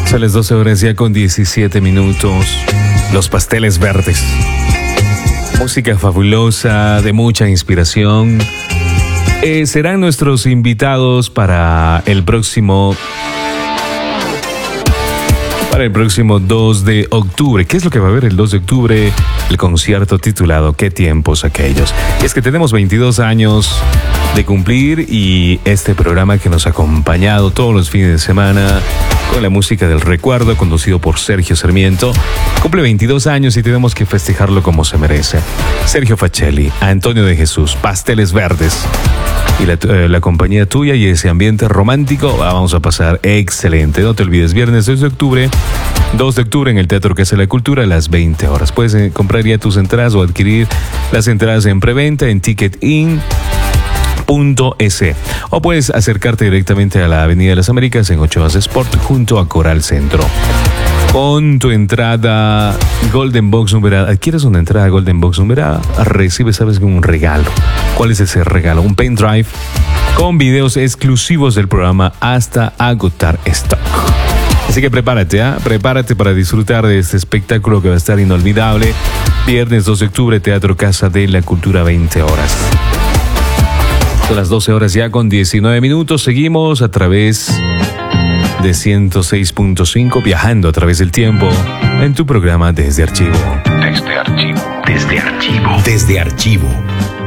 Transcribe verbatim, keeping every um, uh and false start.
Son las doce horas ya con diecisiete minutos. Los Pasteles Verdes. Música fabulosa, de mucha inspiración. Eh, serán nuestros invitados para el próximo... Para el próximo dos de octubre. ¿Qué es lo que va a haber el dos de octubre? El concierto titulado ¿Qué tiempos aquellos? Y es que tenemos veintidós años de cumplir y este programa que nos ha acompañado todos los fines de semana con la música del recuerdo, conducido por Sergio Sarmiento, cumple veintidós años y tenemos que festejarlo como se merece. Sergio Facelli, Antonio de Jesús, Pasteles Verdes y la, eh, la compañía tuya y ese ambiente romántico, vamos a pasar excelente. No te olvides, viernes dos de octubre, dos de octubre en el Teatro Casa de la Cultura a las veinte horas. Puedes eh, comprar ya tus entradas o adquirir las entradas en preventa en ticketin punto es o puedes acercarte directamente a la Avenida de las Américas en Ochoas Sport junto a Coral Centro. Con tu entrada Golden Box numerada, adquieres una entrada Golden Box numerada, recibes, sabes, un regalo. ¿Cuál es ese regalo? Un pendrive con videos exclusivos del programa hasta agotar stock. Así que prepárate, ¿eh? prepárate para disfrutar de este espectáculo que va a estar inolvidable. Viernes dos de octubre, Teatro Casa de la Cultura, veinte horas. Son las doce horas ya con diecinueve minutos. Seguimos a través de ciento seis punto cinco, viajando a través del tiempo en tu programa Desde Archivo. Desde Archivo. Desde Archivo. Desde Archivo.